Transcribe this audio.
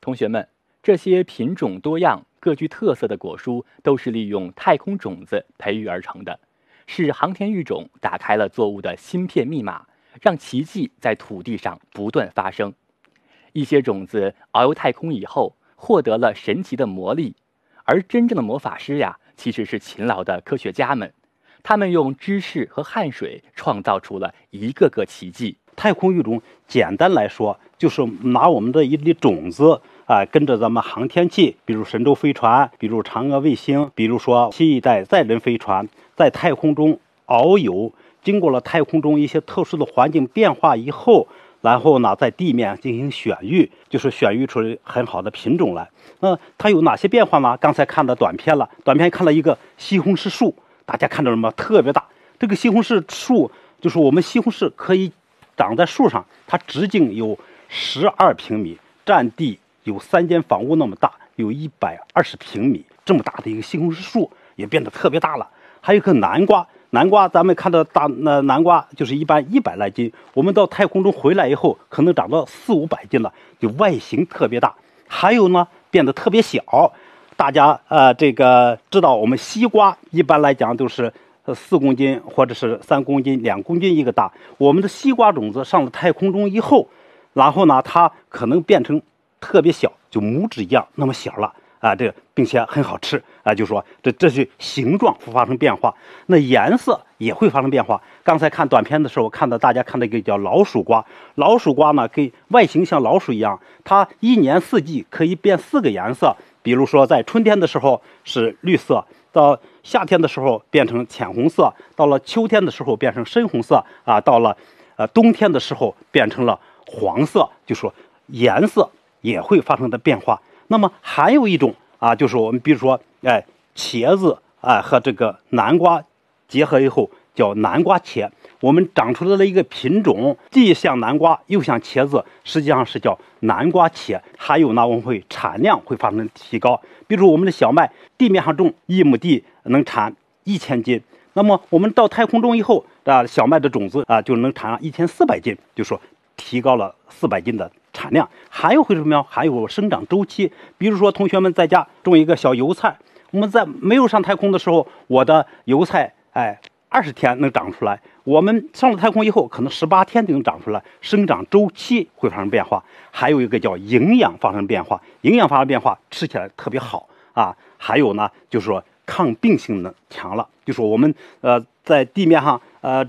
同学们，这些品种多样、各具特色的果蔬都是利用太空种子培育而成的，是航天育种打开了作物的芯片密码，让奇迹在土地上不断发生。一些种子遨游太空以后，获得了神奇的魔力，而真正的魔法师呀，其实是勤劳的科学家们。他们用知识和汗水创造出了一个个奇迹。 太空育种简单来说，就是拿我们的一粒种子跟着咱们航天器，比如神舟飞船，比如嫦娥卫星，比如说新一代载人飞船，在太空中遨游，经过了太空中一些特殊的环境变化以后，然后呢，在地面进行选育，就是选育出很好的品种来。那它有哪些变化呢？刚才看的短片了，短片看了一个西红柿树，大家看到什么？特别大。这个西红柿树就是我们西红柿可以长在树上，它直径有12平米，占地有3间房屋那么大，有120平米，这么大的一个西红柿树也变得特别大了。还有一个南瓜，南瓜咱们看到南瓜就是一般100来斤，我们到太空中回来以后，可能长到400-500斤了，就外形特别大。还有呢，变得特别小。大家这个知道，我们西瓜一般来讲都是4公斤或者是3公斤、2公斤一个大。我们的西瓜种子上了太空中以后，然后呢，它可能变成特别小，就拇指一样那么小了并且很好吃就说这是形状会发生变化，那颜色也会发生变化。刚才看短片的时候，大家看到一个叫老鼠瓜，老鼠瓜呢跟外形像老鼠一样，它1年4季可以变4个颜色，比如说在春天的时候是绿色，到夏天的时候变成浅红色，到了秋天的时候变成深红色到了冬天的时候变成了黄色，就说颜色也会发生的变化。那么还有一种就是我们比如说茄子和这个南瓜结合以后叫南瓜茄，我们长出来了一个品种，既像南瓜又像茄子，实际上是叫南瓜茄。还有呢，我们会产量会发生提高，比如我们的小麦地面上种1亩地能产1000斤，那么我们到太空中以后小麦的种子就能产上1400斤，就说提高了400斤的产量。还有会什么样？还有生长周期。比如说同学们在家种一个小油菜，我们在没有上太空的时候，我的油菜20天能长出来，我们上了太空以后可能18天就能长出来，生长周期会发生变化。还有一个叫营养发生变化，营养发生变化吃起来特别好还有呢，就是说抗病性能强了，就说我们在地面上